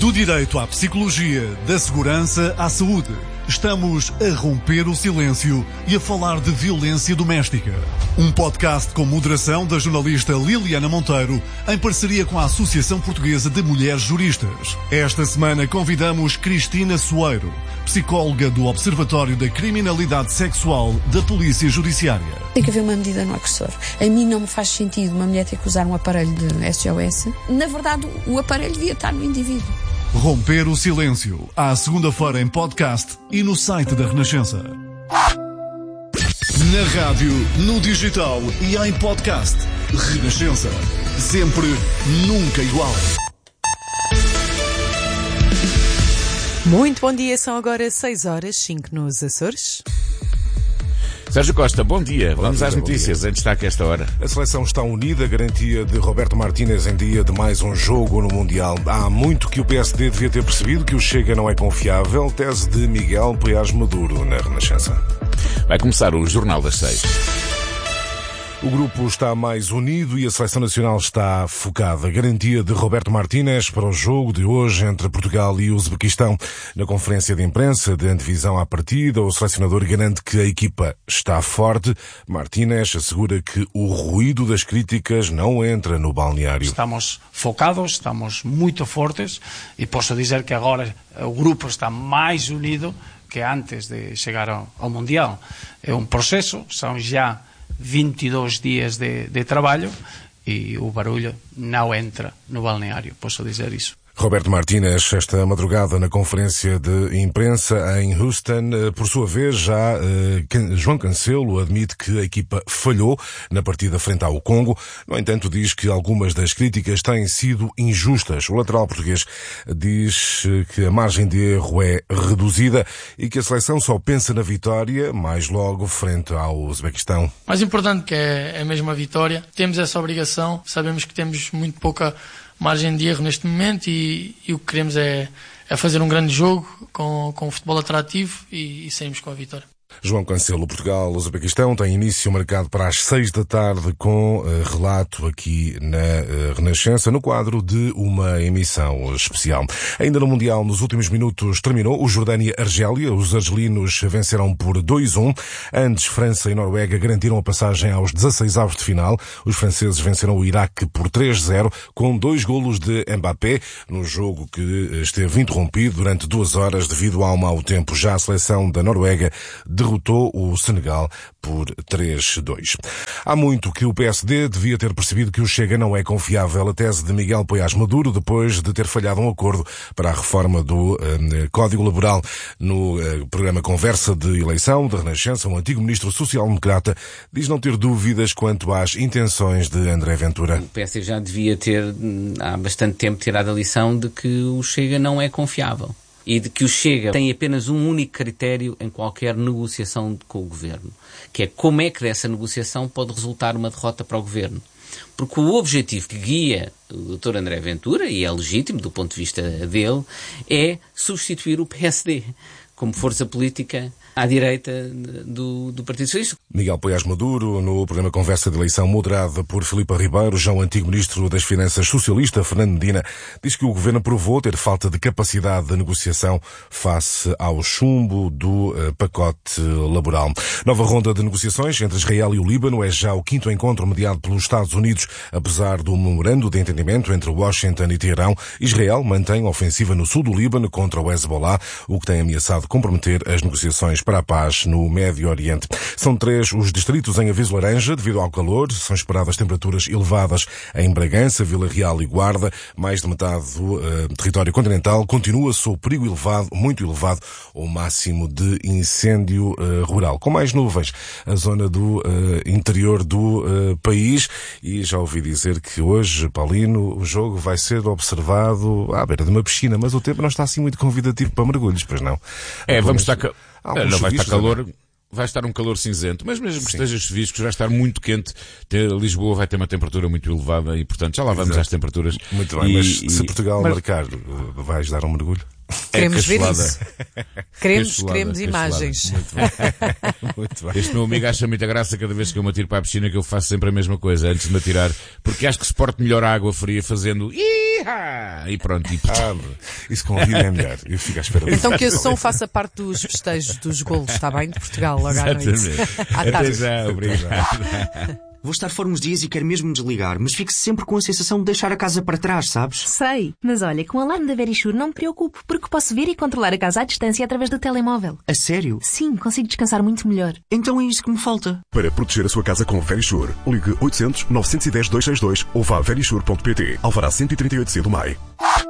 Do direito à psicologia, da segurança à saúde. Estamos a romper o silêncio e a falar de violência doméstica. Um podcast com moderação da jornalista Liliana Monteiro, em parceria com a Associação Portuguesa de Mulheres Juristas. Esta semana convidamos Cristina Soeiro, psicóloga do Observatório da Criminalidade Sexual da Polícia Judiciária. Tem que haver uma medida no agressor. A mim não me faz sentido uma mulher ter que usar um aparelho de SOS. Na verdade, o aparelho devia estar no indivíduo. Romper o silêncio, à segunda-feira em podcast e no site da Renascença. Na rádio, no digital e em podcast. Renascença. Sempre, nunca igual. Muito bom dia, são agora 6h05 nos Açores. Sérgio Costa, bom dia. Vamos às notícias em destaque a esta hora. A seleção está unida, garantia de Roberto Martínez em dia de mais um jogo no Mundial. Há muito que o PSD devia ter percebido que o Chega não é confiável. Tese de Miguel Poiás Maduro na Renascença. Vai começar o Jornal das 6. O grupo está mais unido e a Seleção Nacional está focada. Garantia de Roberto Martínez para o jogo de hoje entre Portugal e Uzbequistão. Na conferência de imprensa de antevisão à partida, o selecionador garante que a equipa está forte. Martínez assegura que o ruído das críticas não entra no balneário. Estamos focados, estamos muito fortes e posso dizer que agora o grupo está mais unido que antes de chegar ao Mundial. É um processo, são já 22 dias de trabalho e o barulho não entra no balneário, posso dizer isso. Roberto Martínez, esta madrugada na conferência de imprensa em Houston. Por sua vez, já João Cancelo admite que a equipa falhou na partida frente ao Congo. No entanto, diz que algumas das críticas têm sido injustas. O lateral português diz que a margem de erro é reduzida e que a seleção só pensa na vitória mais logo frente ao Uzbequistão. Mais importante que é mesmo a vitória. Temos essa obrigação. Sabemos que temos muito pouca margem de erro neste momento e o que queremos é fazer um grande jogo com um futebol atrativo e sairmos com a vitória. João Cancelo, Portugal, Uzbequistão, tem início marcado para as 6 da tarde com relato aqui na Renascença, no quadro de uma emissão especial. Ainda no Mundial, nos últimos minutos, terminou o Jordânia-Argélia. Os argelinos venceram por 2-1. Antes, França e Noruega garantiram a passagem aos 16avos de final. Os franceses venceram o Iraque por 3-0, com 2 golos de Mbappé, no jogo que esteve interrompido durante 2 horas devido ao mau tempo. Já a seleção da Noruega derrotou o Senegal por 3-2. Há muito que o PSD devia ter percebido que o Chega não é confiável. A tese de Miguel Poiás Maduro, depois de ter falhado um acordo para a reforma do Código Laboral. No programa Conversa de Eleição da Renascença, um antigo ministro social-democrata diz não ter dúvidas quanto às intenções de André Ventura. O PSD já devia ter, há bastante tempo, tirado a lição de que o Chega não é confiável. E de que o Chega tem apenas um único critério em qualquer negociação com o Governo, que é como é que dessa negociação pode resultar uma derrota para o Governo. Porque o objetivo que guia o Dr. André Ventura, e é legítimo do ponto de vista dele, é substituir o PSD como força política à direita do Partido Socialista. Miguel Poiás Maduro, no programa Conversa de Eleição, moderado por Filipe Ribeiro, já o antigo Ministro das Finanças socialista, Fernando Medina, diz que o Governo provou ter falta de capacidade de negociação face ao chumbo do pacote laboral. Nova ronda de negociações entre Israel e o Líbano é já o 5º encontro mediado pelos Estados Unidos. Apesar do memorando de entendimento entre Washington e Teherão, Israel mantém a ofensiva no sul do Líbano contra o Hezbollah, o que tem ameaçado comprometer as negociações para a paz no Médio Oriente. São 3 os distritos em aviso laranja devido ao calor. São esperadas temperaturas elevadas em Bragança, Vila Real e Guarda. Mais de metade do território continental continua sob perigo elevado, muito elevado, o máximo de incêndio rural. Com mais nuvens, a zona do interior do país. E já ouvi dizer que hoje, Paulino, o jogo vai ser observado à beira de uma piscina, mas o tempo não está assim muito convidativo para mergulhos, pois não? Vamos estar... Não vai estar calor, vai estar um calor cinzento, mas mesmo que esteja chuvisco, vai estar muito quente. Lisboa vai ter uma temperatura muito elevada e, portanto, já lá vamos às temperaturas. Muito bem, mas se Portugal marcar, vais dar um mergulho? Queremos ver isso. Queremos imagens. Muito bem. Este meu amigo acha muita graça cada vez que eu me atiro para a piscina, que eu faço sempre a mesma coisa antes de me atirar, porque acho que suporto melhor a água fria fazendo e pronto. Isso com o vídeo é melhor. Eu fico à espera. Então que esse som faça parte dos festejos dos golos, está bem? De Portugal, logo à noite. Até já, obrigado. Vou estar fora uns dias e quero mesmo desligar, mas fico sempre com a sensação de deixar a casa para trás, sabes? Sei, mas olha, com o alarme da Verisure não me preocupo, porque posso ver e controlar a casa à distância através do telemóvel. A sério? Sim, consigo descansar muito melhor. Então é isso que me falta. Para proteger a sua casa com Verisure, ligue 800 910 262 ou vá a verisure.pt. Alvará 138C do MAI.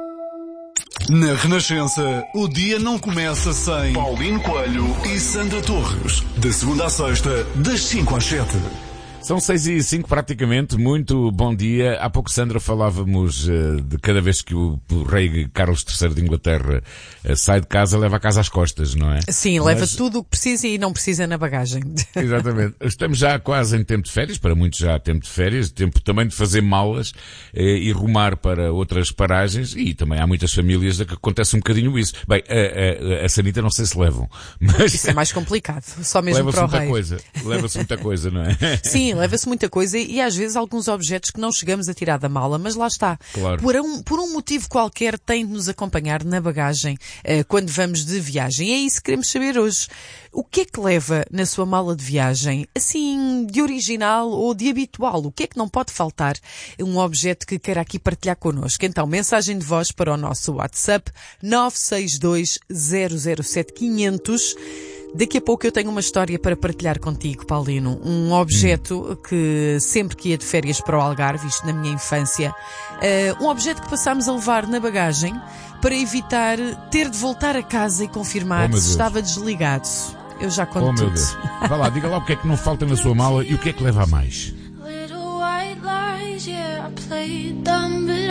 Na Renascença, o dia não começa sem Paulino Coelho e Sandra Torres. Da segunda à sexta, das 5 às 7. São 6h05 praticamente, muito bom dia. Há pouco, Sandra, falávamos de cada vez que o rei Carlos III de Inglaterra sai de casa, leva a casa às costas, não é? Sim, leva tudo o que precisa e não precisa na bagagem. Exatamente. Estamos já quase em tempo de férias, para muitos já há tempo de férias, tempo também de fazer malas e rumar para outras paragens, e também há muitas famílias que acontece um bocadinho isso. Bem, a sanita não sei se levam, mas... Isso é mais complicado, só mesmo para o rei. Leva-se muita coisa, não é? Sim, leva-se muita coisa e às vezes alguns objetos que não chegamos a tirar da mala, mas lá está. Claro. Por um motivo qualquer tem de nos acompanhar na bagagem quando vamos de viagem. E é isso que queremos saber hoje. O que é que leva na sua mala de viagem, assim, de original ou de habitual? O que é que não pode faltar? Um objeto que queira aqui partilhar connosco. Então, mensagem de voz para o nosso WhatsApp 962 007 500. Daqui a pouco eu tenho uma história para partilhar contigo, Paulino. Um objeto que sempre que ia de férias para o Algarve, isto na minha infância, um objeto que passámos a levar na bagagem para evitar ter de voltar a casa e confirmar se estava desligado. Eu já conto tudo. Meu Deus. Vá lá, diga lá o que é que não falta na sua mala e o que é que leva a mais.